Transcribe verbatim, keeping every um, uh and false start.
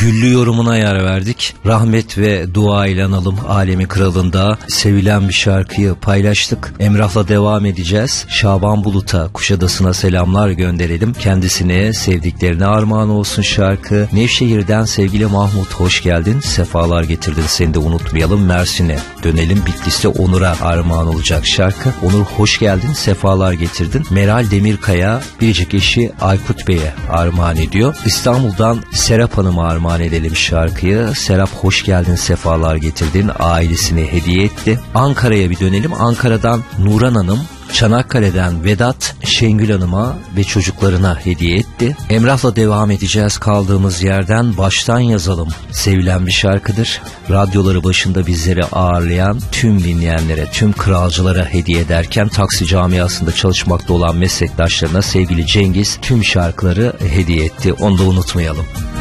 güllü yorumuna yer verdik. Rahmet ve dua ile analım Alemin Kralı'nda sevilen bir şarkıyı paylaştık. Emrah'la devam edeceğiz. Şaban Bulut'a, Kuşadası'na selamlar gönderelim. Kendisine, sevdiklerine armağan olsun şarkı. Nevşehir'den sevgili Mahmut, hoş geldin. Sefalar getirdin, seni de unutmayalım. Mersin'e dönelim. Bitlis'te Onur'a armağan olacak şarkı. Onur hoş geldin, sefalar getirdin. Meral Demirkaya biricik eşi Aykut Bey'e armağan ediyor. İstanbul'dan Serap Hanım'a armağan edelim şarkıyı. Serap hoş geldin, sefalar getirdin. Ailesini hediye etti. Ankara'ya bir dönelim. Ankara'dan Nuran Hanım Çanakkale'den Vedat Şengül Hanım'a ve çocuklarına hediye etti. Emrah'la devam edeceğiz kaldığımız yerden. Baştan yazalım. Sevilen bir şarkıdır. Radyoları başında bizleri ağırlayan tüm dinleyenlere, tüm kralcılara hediye ederken taksi camiasında çalışmakta olan meslektaşlarına sevgili Cengiz tüm şarkıları hediye etti. Onu da unutmayalım.